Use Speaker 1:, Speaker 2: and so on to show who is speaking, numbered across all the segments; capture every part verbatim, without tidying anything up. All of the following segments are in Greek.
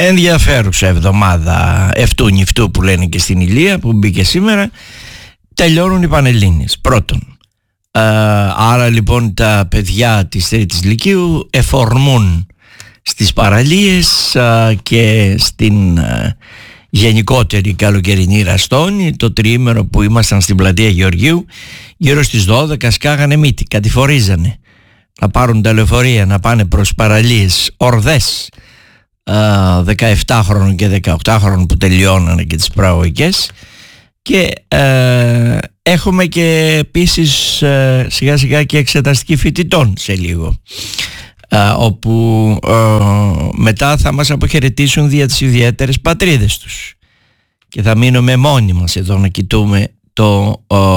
Speaker 1: ενδιαφέρουσα εβδομάδα αυτού νυφτού που λένε και στην Ηλία, που μπήκε σήμερα. Τελειώνουν οι Πανελλήνιες πρώτον. ε, Άρα λοιπόν τα παιδιά της τρίτης Λυκείου εφορμούν στις παραλίες ε, και στην ε, γενικότερη καλοκαιρινή ραστόνη. Το τριήμερο που ήμασταν στην πλατεία Γεωργίου, γύρω στις δώδεκα σκάγανε μύτη, κατηφορίζανε να πάρουν τα λεωφορεία, να πάνε προς παραλίες, ορδές δεκαεπτάχρονων και δεκαοκτάχρονων που τελειώνανε και τις προαγωγικές. Και ε, έχουμε και επίσης ε, σιγά σιγά και εξεταστική φοιτητών σε λίγο, ε, όπου ε, μετά θα μας αποχαιρετήσουν δια τις ιδιαίτερες πατρίδες τους και θα μείνουμε μόνοι μας εδώ να κοιτούμε το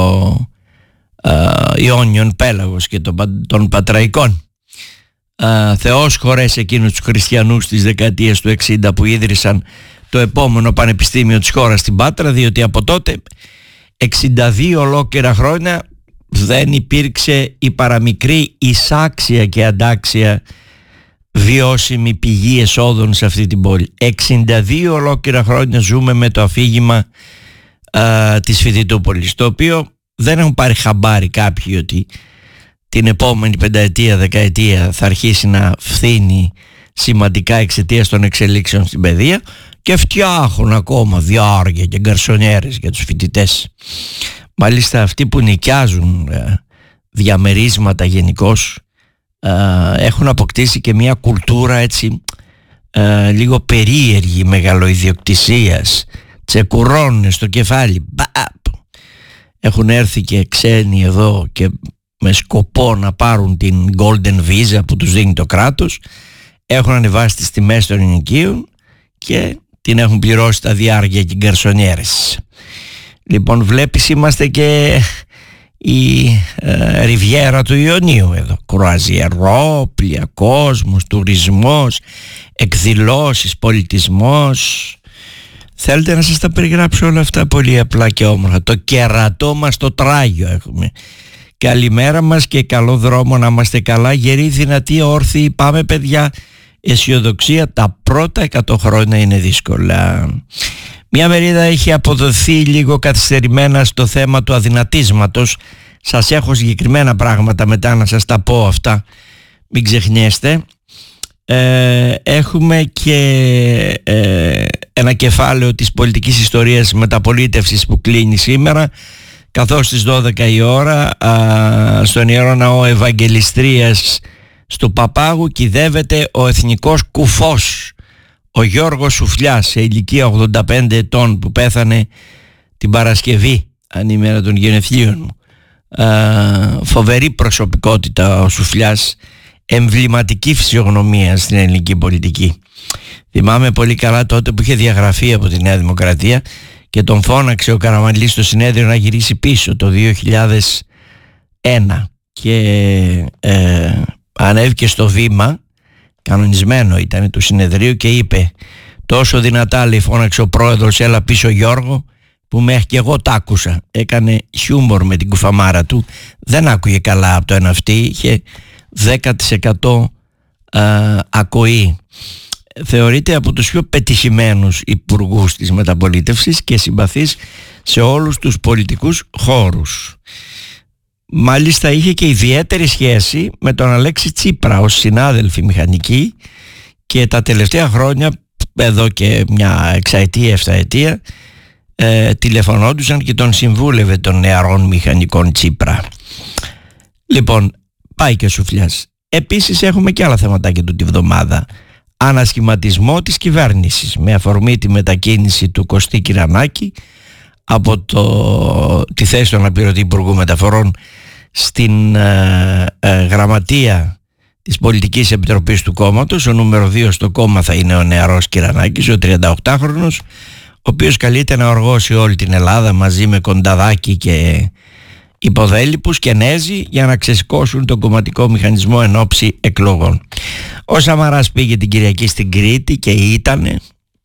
Speaker 1: ε, ε, Ιόνιον πέλαγος και τον, των Πατραϊκών. Uh, Θεός χωρέσει εκείνους τους χριστιανούς της δεκαετίας του εξήντα που ίδρυσαν το επόμενο πανεπιστήμιο της χώρας στην Πάτρα, διότι από τότε εξήντα δύο ολόκληρα χρόνια δεν υπήρξε η παραμικρή εισάξια και αντάξια βιώσιμη πηγή εσόδων σε αυτή την πόλη. εξήντα δύο ολόκληρα χρόνια ζούμε με το αφήγημα uh, της Φοιτητούπολης, το οποίο δεν έχουν πάρει χαμπάρι κάποιοι ότι την επόμενη πενταετία, δεκαετία θα αρχίσει να φθήνει σημαντικά εξαιτίας των εξελίξεων στην παιδεία, και φτιάχνουν ακόμα διάρκεια και γκαρσονιέρες για τους φοιτητές. Μάλιστα αυτοί που νοικιάζουν ε, διαμερίσματα γενικώς ε, έχουν αποκτήσει και μια κουλτούρα έτσι ε, λίγο περίεργη μεγαλοειδιοκτησίας. Τσεκουρώνουν στο κεφάλι. Μπαπ. Έχουν έρθει και ξένοι εδώ και με σκοπό να πάρουν την Golden Visa που τους δίνει το κράτος, έχουν ανεβάσει τις τιμές των ενοικίων και την έχουν πληρώσει τα διάρκεια και γκαρσονιέρες. Λοιπόν, βλέπεις, είμαστε και η ε, ριβιέρα του Ιωνίου εδώ. Κρουαζιερόπλια, κόσμος, τουρισμός, εκδηλώσεις, πολιτισμός. Θέλετε να σας τα περιγράψω όλα αυτά πολύ απλά και όμορφα. Το κερατό μας το τράγιο έχουμε. Καλημέρα μας και καλό δρόμο, να είμαστε καλά, γεροί, δυνατοί, όρθιοι. Πάμε παιδιά, αισιοδοξία, τα πρώτα εκατό χρόνια είναι δύσκολα. Μια μερίδα έχει αποδοθεί λίγο καθυστερημένα στο θέμα του αδυνατίσματος. Σας έχω συγκεκριμένα πράγματα μετά να σας τα πω αυτά, μην ξεχνιέστε. ε, Έχουμε και ε, ένα κεφάλαιο της πολιτικής ιστορίας μεταπολίτευσης που κλείνει σήμερα, καθώς στις δώδεκα η ώρα α, στον Ιερό Ναό Ευαγγελιστρίας στο Παπάγου κυδεύεται ο εθνικός κουφός, ο Γιώργος Σουφλιάς, σε ηλικία ογδόντα πέντε ετών, που πέθανε την Παρασκευή, ανήμερα των γενεθλίων μου. Α, φοβερή προσωπικότητα ο Σουφλιάς, εμβληματική φυσιογνωμία στην ελληνική πολιτική. Θυμάμαι πολύ καλά τότε που είχε διαγραφεί από τη Νέα Δημοκρατία και τον φώναξε ο Καραμανλής στο συνέδριο να γυρίσει πίσω το δύο χιλιάδες ένα και ε, ανέβηκε στο βήμα, κανονισμένο ήταν, του συνεδρίου, και είπε τόσο δυνατά, λέει, φώναξε ο πρόεδρος, έλα πίσω Γιώργο, που μέχρι και εγώ τ' άκουσα. Έκανε χιούμορ με την κουφαμάρα του, δεν άκουγε καλά από το ένα αυτή, είχε δέκα τοις εκατό ε, ακοή. Θεωρείται από τους πιο πετυχημένους υπουργούς της μεταπολίτευσης και συμπαθής σε όλους τους πολιτικούς χώρους. Μάλιστα είχε και ιδιαίτερη σχέση με τον Αλέξη Τσίπρα ως συνάδελφοι μηχανικοί, και τα τελευταία χρόνια, εδώ και μια εξαετία, εφταετία, ε, τηλεφωνόντουσαν και τον συμβούλευε των νεαρών μηχανικών Τσίπρα. Λοιπόν, πάει και ο Σουφλιάς. Επίσης έχουμε και άλλα θεματάκια του τη βδομάδα. Ανασχηματισμό της κυβέρνησης με αφορμή τη μετακίνηση του Κωστή Κυρανάκη από το, τη θέση του αναπληρωτή Υπουργού Μεταφορών στην ε, ε, γραμματεία της Πολιτικής Επιτροπής του κόμματος. Ο νούμερο δύο στο κόμμα θα είναι ο νεαρός Κυρανάκης, ο τριανταοκτάχρονος, ο οποίος καλείται να οργώσει όλη την Ελλάδα μαζί με Κονταδάκη και υποδέλυπους και Νέζη για να ξεσηκώσουν τον κομματικό μηχανισμό εν ώψη εκλογών. Ο Σαμαράς πήγε την Κυριακή στην Κρήτη και ήτανε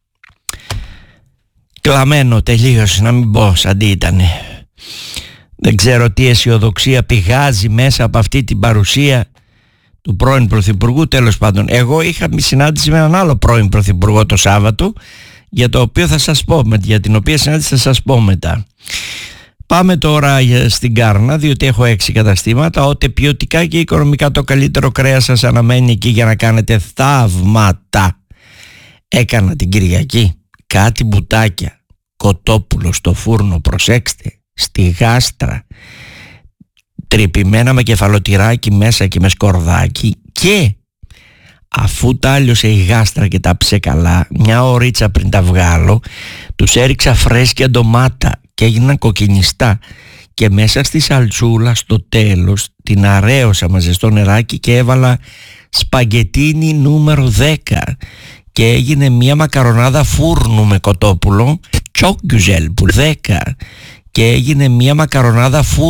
Speaker 1: κλαμμένο τελείως, να μην πω σαν τι ήτανε. Δεν ξέρω τι αισιοδοξία πηγάζει μέσα από αυτή την παρουσία του πρώην πρωθυπουργού. Τέλος πάντων, εγώ είχα συνάντηση με έναν άλλο πρώην πρωθυπουργό το Σάββατο, για το οποίο θα σας πω, για την οποία συνάντηση θα σας πω μετά. Πάμε τώρα στην Κάρνα, διότι έχω έξι καταστήματα. Ό,τι ποιοτικά και οικονομικά το καλύτερο κρέας σας αναμένει εκεί για να κάνετε θαύματα. Έκανα την Κυριακή κάτι μπουτάκια κοτόπουλο στο φούρνο, προσέξτε, στη γάστρα, τρυπημένα με κεφαλοτηράκι μέσα και με σκορδάκι, και αφού τα άλιωσε η γάστρα και τα ψε καλά, μια ωρίτσα πριν τα βγάλω, τους έριξα φρέσκια ντομάτα και έγιναν κοκκινιστά, και μέσα στη σαλτσούλα στο τέλος την αρέωσα με ζεστό νεράκι και έβαλα σπαγκετίνι νούμερο δέκα και έγινε μια μακαρονάδα φούρνου με κοτόπουλο, τσόκιουζελ που δέκα, και έγινε μια μακαρονάδα φούρνου